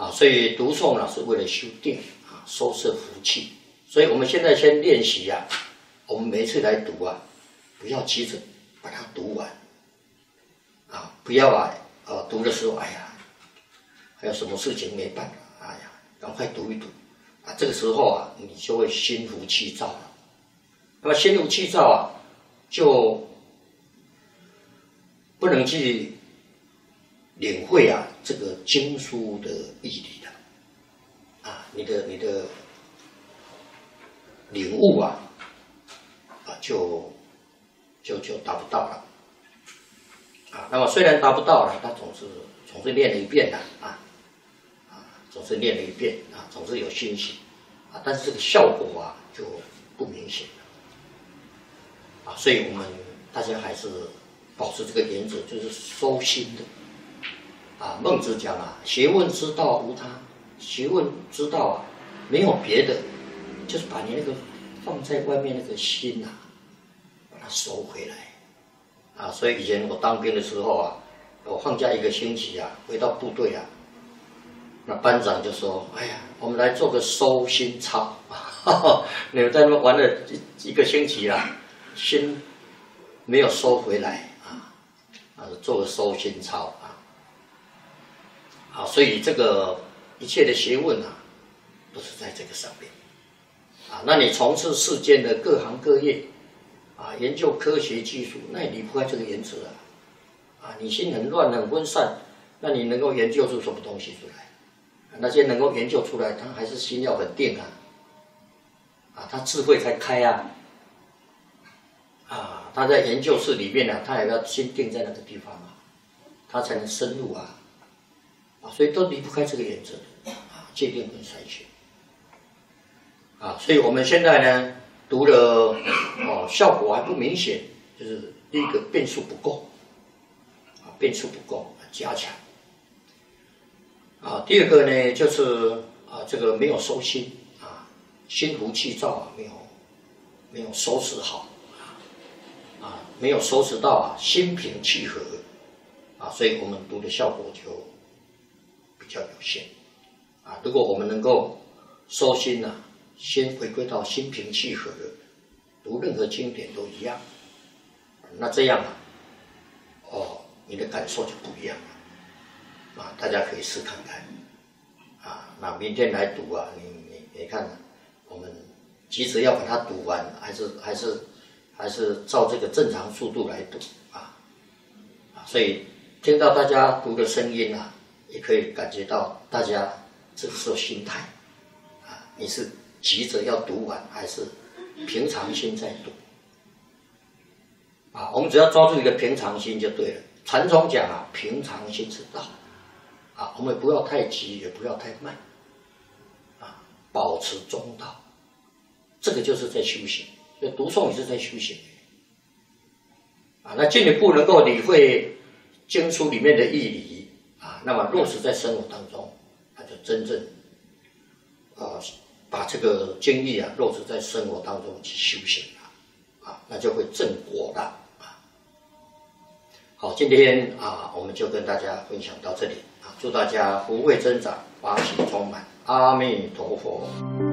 所以读诵呢是为了修定收摄福气。所以我们现在先练习我们每一次来读不要急着把它读完不要读的时候还有什么事情没办法，赶快读一读这个时候你就会心浮气躁了。那么心浮气躁就不能去领会这个经书的义理了你的领悟就达不到了那么虽然达不到了，他总是念了一遍总是念了一遍总是有欣喜但是这个效果就不明显了所以我们大家还是保持这个原则，就是收心的孟子讲学问之道无他，学问之道没有别的，就是把你那个放在外面那个心把它收回来所以以前我当兵的时候我放假1个星期回到部队那班长就说：“哎呀，我们来做个收心操你们在那边玩了1个星期心没有收回来做个收心操所以这个一切的学问都是在这个上面那你从事世间的各行各业研究科学技术，那也离不开这个原则你心很乱很分散，那你能够研究出什么东西出来？那些能够研究出来，他还是心要很定他智慧才开他在研究室里面他也要心定在那个地方他才能深入所以都离不开这个原则戒定跟善学所以我们现在呢读了效果还不明显，就是第一个变数不够加强第二个呢就是这个没有收心心浮气躁没有收拾好没有收拾到心平气和所以我们读的效果就比较有限如果我们能够收心先回归到心平气和，读任何经典都一样，那这样你的感受就不一样了大家可以试看看那明天来读你看我们急着要把它读完，还是照这个正常速度来读所以听到大家读的声音也可以感觉到大家这个时候心态你是急着要读完，还是平常心在读我们只要抓住一个平常心就对了。禅宗讲平常心是道我们不要太急，也不要太慢保持中道，这个就是在修行。所以读诵也是在修行那进一步能够理会经书里面的义理那么落实在生活当中，那就真正把这个经义落实在生活当中去修行那就会正果了好，今天我们就跟大家分享到这里祝大家福慧增长，法喜充满，阿弥陀佛。